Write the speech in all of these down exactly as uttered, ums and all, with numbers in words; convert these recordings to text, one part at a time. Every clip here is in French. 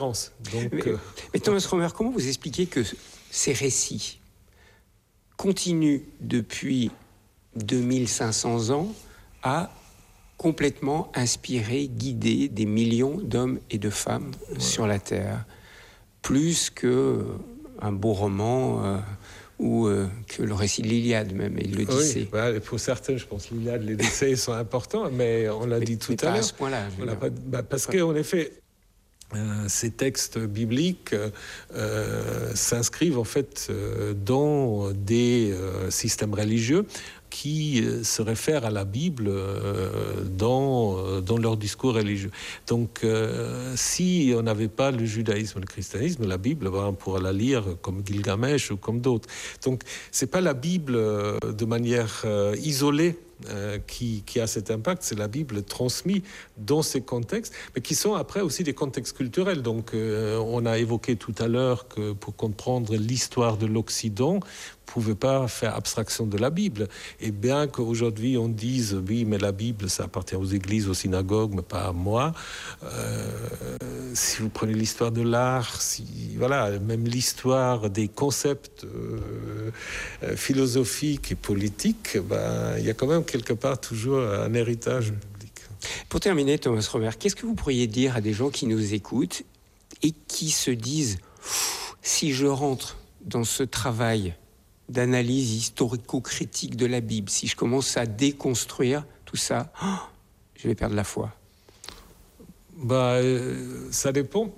Donc, mais, euh... mais Thomas Romer, comment vous expliquez que ces récits continuent depuis deux mille cinq cents ans à complètement inspirer, guider des millions d'hommes et de femmes ouais. sur la Terre, plus qu'un beau roman euh, ou euh, que le récit de l'Iliade même, et l'Odyssée. Oui, bah, pour certains, je pense que l'Iliade, les Odyssées sont importants, mais on l'a mais, dit tout mais à l'heure. Pas à ce point-là. Pas, bah, parce qu'en effet, Euh, ces textes bibliques euh, s'inscrivent en fait euh, dans des euh, systèmes religieux qui euh, se réfèrent à la Bible euh, dans, euh, dans leur discours religieux. Donc, euh, si on n'avait pas le judaïsme et le christianisme, la Bible, bah, on pourrait la lire comme Gilgamesh ou comme d'autres. Donc, c'est pas la Bible euh, de manière euh, isolée Euh, qui, qui a cet impact, c'est la Bible transmise dans ces contextes, mais qui sont après aussi des contextes culturels. Donc, euh, on a évoqué tout à l'heure que pour comprendre l'histoire de l'Occident, on ne pouvait pas faire abstraction de la Bible. Et bien qu'aujourd'hui on dise oui, mais la Bible, ça appartient aux églises, aux synagogues, mais pas à moi. Euh, si vous prenez l'histoire de l'art, si, voilà, même l'histoire des concepts euh, euh, philosophiques et politiques, ben, il y a quand même quelque part toujours un héritage public. Pour terminer, Thomas Romer, qu'est-ce que vous pourriez dire à des gens qui nous écoutent et qui se disent si je rentre dans ce travail d'analyse historico-critique de la Bible, si je commence à déconstruire tout ça, oh, je vais perdre la foi. Bah, euh, ça dépend.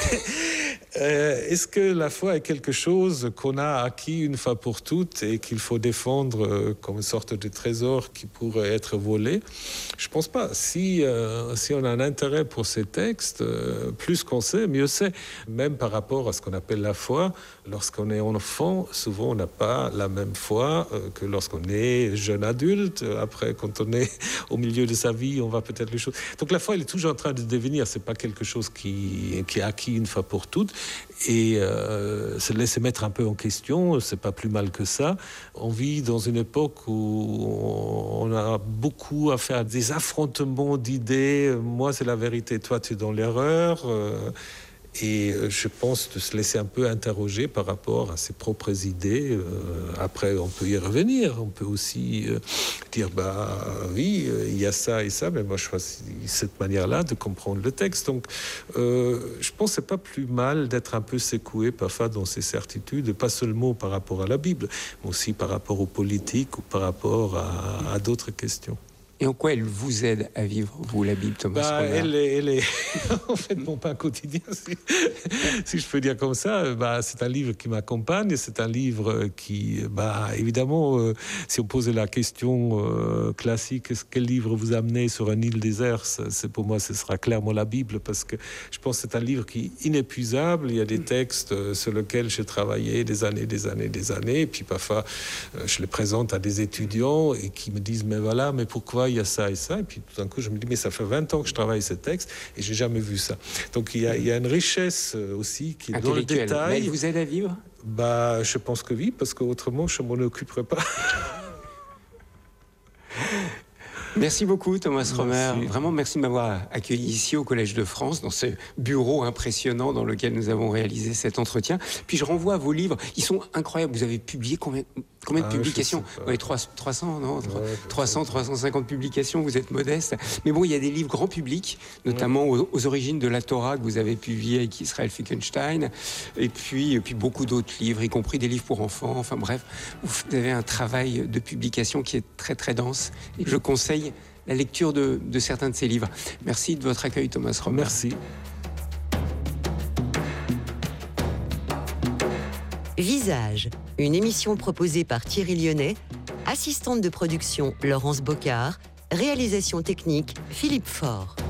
Euh, est-ce que la foi est quelque chose qu'on a acquis une fois pour toutes et qu'il faut défendre euh, comme une sorte de trésor qui pourrait être volé? Je pense pas. Si, euh, si on a un intérêt pour ces textes, euh, plus qu'on sait, mieux c'est. Même par rapport à ce qu'on appelle la foi, lorsqu'on est enfant, souvent on n'a pas la même foi euh, que lorsqu'on est jeune adulte. Après, quand on est au milieu de sa vie, on va peut-être les choses. Donc la foi, elle est toujours en train de devenir. C'est pas quelque chose qui, qui est acquis une fois pour toutes. Et euh, se laisser mettre un peu en question, c'est pas plus mal que ça. On vit dans une époque où on a beaucoup à faire des affrontements d'idées. Moi, c'est la vérité, toi, tu es dans l'erreur. Euh, Et je pense de se laisser un peu interroger par rapport à ses propres idées. Euh, après, on peut y revenir. On peut aussi euh, dire, bah oui, il y a ça et ça, mais moi je choisis cette manière-là de comprendre le texte. Donc, euh, je pense que c'est pas plus mal d'être un peu secoué parfois dans ses certitudes, pas seulement par rapport à la Bible, mais aussi par rapport aux politiques ou par rapport à, à d'autres questions. Et en quoi elle vous aide à vivre, vous, la Bible, Thomas bah, Romer? Elle est, elle est en fait mon pain quotidien, si, si je peux dire comme ça. Bah, c'est un livre qui m'accompagne, c'est un livre qui, bah, évidemment, euh, si on posait la question euh, classique, quel livre vous amenez sur une île déserte, c'est, pour moi, ce sera clairement la Bible, parce que je pense que c'est un livre qui est inépuisable. Il y a des textes sur lesquels j'ai travaillé des années, des années, des années, et puis parfois, euh, je les présente à des étudiants et qui me disent, mais voilà, mais pourquoi il y a ça et ça, et puis tout d'un coup je me dis mais ça fait vingt ans que je travaille ce texte et j'ai jamais vu ça. Donc il y a, il y a une richesse aussi qui est dans le détail. Mais elle vous aide à vivre? Bah je pense que oui, parce qu'autrement je m'en occuperai pas. Merci beaucoup Thomas Romer. Merci. Vraiment merci de m'avoir accueilli ici au Collège de France, dans ce bureau impressionnant dans lequel nous avons réalisé cet entretien. Puis je renvoie à vos livres, ils sont incroyables. Vous avez publié combien, combien de ah, publications? Oui, trois cents, non ouais, trois cents, trois cent cinquante publications, vous êtes modeste. Mais bon, il y a des livres grand public, notamment ouais. aux, aux origines de la Torah que vous avez publié avec Israël Finkelstein, et puis, et puis beaucoup d'autres livres, y compris des livres pour enfants. Enfin bref, vous avez un travail de publication qui est très très dense et je conseille la lecture de, de certains de ces livres. Merci de votre accueil, Thomas Romer. Merci. Visage, une émission proposée par Thierry Lyonnais, assistante de production Laurence Bocard, réalisation technique Philippe Faure.